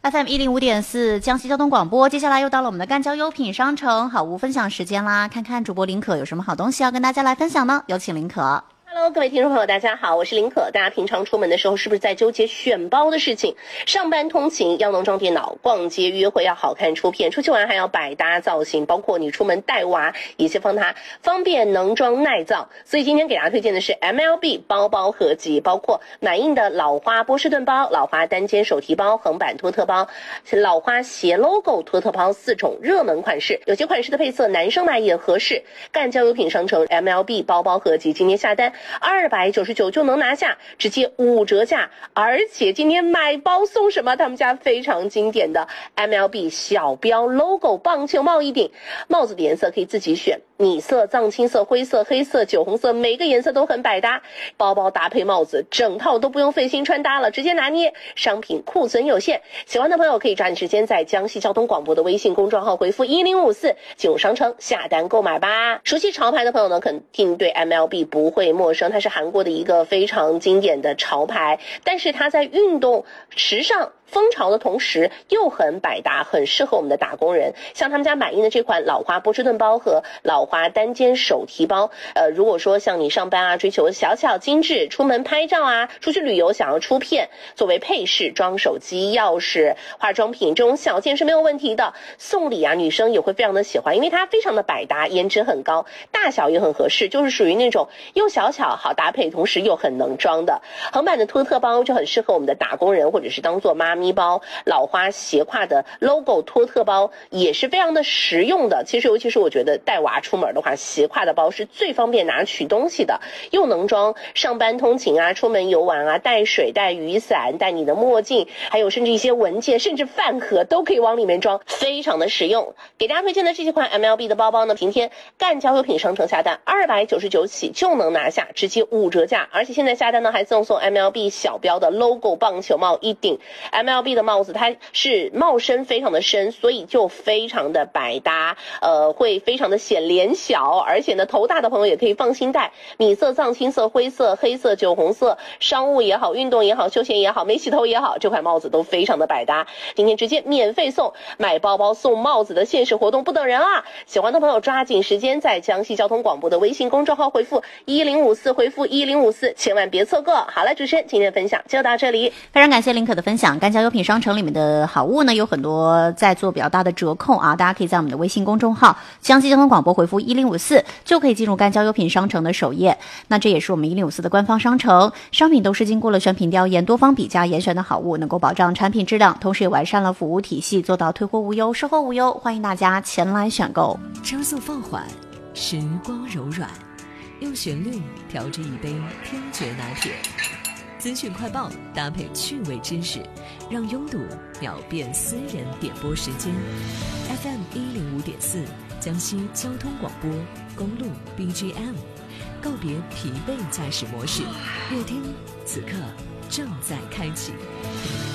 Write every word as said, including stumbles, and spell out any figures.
F M 一零五点四江西交通广播，接下来又到了我们的干交优品商城好物分享时间啦！看看主播林可有什么好东西要跟大家来分享呢？有请林可。 Hello， 各位听众朋友，大家好，我是林可。大家平常出门的时候是不是在纠结选包的事情？上班通勤要能装电脑，逛街约会要好看出片，出去玩还要百搭造型，包括你出门带娃也先放它方便能装耐造。所以今天给大家推荐的是 M L B 包包合集，包括满印的老花波士顿包、老花单肩手提包、横版托特包、老花斜 logo 托特包四种热门款式，有些款式的配色男生买也合适。干交优品商城 M L B 包包合集今天下单二百九十九就能拿下，直接五折价，而且今天买包送什么？他们家非常经典的 M L B 小标 logo 棒球帽一顶，帽子的颜色可以自己选，米色、藏青色、灰色、黑色、酒红色，每个颜色都很百搭。包包搭配帽子，整套都不用费心穿搭了，直接拿捏。商品库存有限，喜欢的朋友可以抓紧时间在江西交通广播的微信公众号回复一零五四进入商城下单购买吧。熟悉潮牌的朋友呢，肯定对 M L B 不会陌生，它是韩国的一个非常经典的潮牌，但是它在运动时尚风潮的同时又很百搭，很适合我们的打工人。像他们家满印的这款老花波士顿包和老花单肩手提包，呃，如果说像你上班啊，追求小巧精致，出门拍照啊，出去旅游想要出片，作为配饰装手机、钥匙、化妆品这种小件是没有问题的。送礼啊，女生也会非常的喜欢，因为它非常的百搭，颜值很高，大小也很合适，就是属于那种又小巧好搭配，同时又很能装的。横版的托特包就很适合我们的打工人，或者是当做妈咪包。老花斜挎的 logo 托特包也是非常的实用的。其实尤其是我觉得带娃出门的话，斜挎的包是最方便拿取东西的，又能装上班通勤啊，出门游玩啊，带水带雨伞带你的墨镜，还有甚至一些文件甚至饭盒都可以往里面装，非常的实用。给大家推荐的这几款 M L B 的包包呢，今天干交优品商城下单二百九十九起就能拿下，直接五折价，而且现在下单呢还赠送 M L B 小标的 logo 棒球帽一顶。 M L B 的帽子它是帽身非常的深，所以就非常的百搭，呃，会非常的显脸小，而且呢头大的朋友也可以放心戴，米色、藏青色、灰色、黑色、酒红色，商务也好，运动也好，休闲也好，没洗头也好，这款帽子都非常的百搭。今天直接免费送，买包包送帽子的限时活动不等人啊！喜欢的朋友抓紧时间在江西交通广播的微信公众号回复一零五四，回复一零五四，千万别错过。好了，主持人今天的分享就到这里， 非常感谢林可的分享。干交优品商城里面的好物呢有很多在做比较大的折扣啊，大家可以在我们的微信公众号江西交通广播回复一零五四就可以进入干交优品商城的首页。那这也是我们一零五四的官方商城，商品都是经过了选品调研、多方比价严选的好物，能够保障产品质量，同时也完善了服务体系，做到退货无忧、售后无忧。欢迎大家前来选购。 车速放缓，时光柔软，用旋律调制一杯听觉拿铁。资讯快报搭配趣味知识，让拥堵秒变私人点播时间。F M 一零五点四，江西交通广播，公路 B G M， 告别疲惫驾驶模式，乐听此刻正在开启。